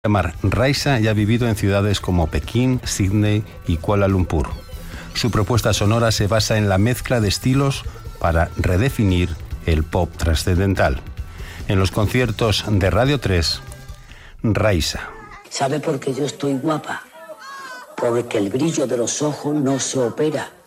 llamar Raisa y ha vivido en ciudades como Pekín, Sídney y Kuala Lumpur. Su propuesta sonora se basa en la mezcla de estilos para redefinir el pop trascendental. En los conciertos de Radio 3, Raisa. ¿Sabe por qué yo estoy guapa? Porque el brillo de los ojos no se opera.